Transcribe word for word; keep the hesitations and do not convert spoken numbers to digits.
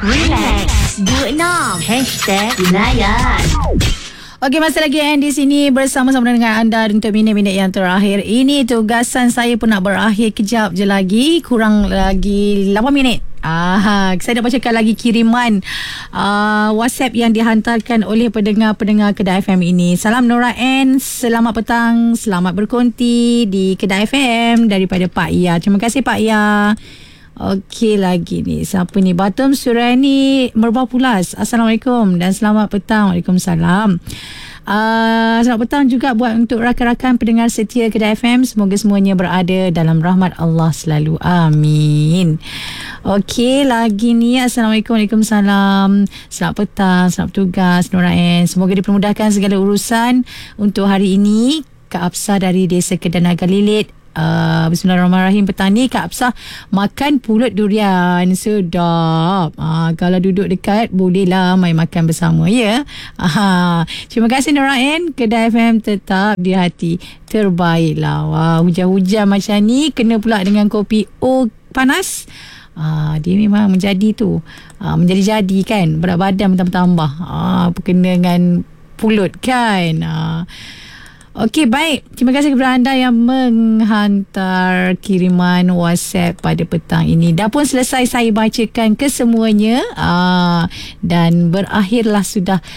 Relax dua enam Hashtag Inayat. Okey, masih lagi Anne di sini bersama-sama dengan anda untuk minit-minit yang terakhir. Ini tugasan saya pun nak berakhir kejap je lagi. Kurang lagi lapan minit. Ah, saya nak bacakan lagi kiriman uh, WhatsApp yang dihantarkan oleh pendengar-pendengar Kedah F M ini. Salam Nora N, selamat petang, selamat berkonti di Kedah F M daripada Pak Ia. Terima kasih Pak Ia. Okey, lagi ni siapa ni? Batum Surani Merbau Pulas. Assalamualaikum dan selamat petang. Waalaikumsalam. Uh, selamat petang juga buat untuk rakan-rakan pendengar setia Kedah F M. Semoga semuanya berada dalam rahmat Allah selalu. Amin. Okey, lagi ni. Assalamualaikum. Waalaikumsalam. Selamat petang, selamat bertugas Nora N. Semoga dipermudahkan segala urusan untuk hari ini. Kak Absah dari Desa Kedah Naga Lilit. Uh, Bismillahirrahmanirrahim. Petani Kak Absah makan pulut durian. Sedap. uh, Kalau duduk dekat bolehlah main makan bersama, ya. uh, Terima kasih Nora N. Kedah F M tetap di hati terbaiklah. Wah, hujan-hujan macam ni kena pula dengan kopi O panas. Ah, dia memang menjadi tu, ah, menjadi-jadi kan, berat badan bertambah-tambah, ah, berkena dengan pulut kan. ah. Okey, baik. Terima kasih kepada anda yang menghantar kiriman WhatsApp pada petang ini. Dah pun selesai saya bacakan kesemuanya. Aa, dan berakhirlah sudah